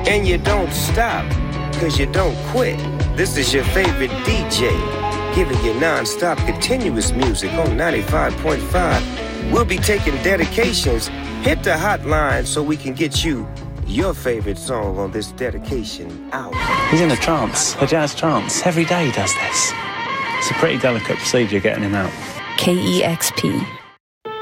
And you don't stop, cause you don't quit. This is your favorite DJ, giving you non-stop continuous music on 95.5. We'll be taking dedications. Hit the hotline so we can get you your favorite song on this dedication hour. He's in a trance, a jazz trance. Every day he does this. It's a pretty delicate procedure getting him out. KEXP.